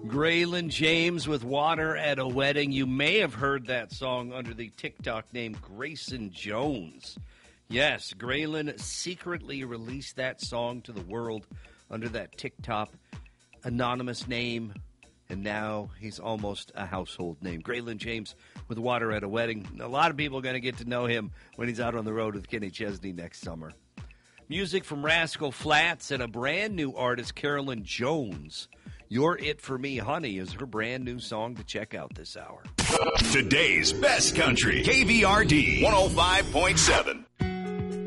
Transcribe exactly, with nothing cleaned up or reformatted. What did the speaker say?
Graylin James with Water at a Wedding. You may have heard that song under the TikTok name Grayson Jones. Yes, Graylin secretly released that song to the world under that TikTok anonymous name, and now he's almost a household name. Graylin James with Water at a Wedding. A lot of people are going to get to know him when he's out on the road with Kenny Chesney next summer. Music from Rascal Flatts and a brand new artist, Carolyn Jones. You're It For Me, Honey is her brand new song to check out this hour. Today's best country, K V R D one oh five point seven.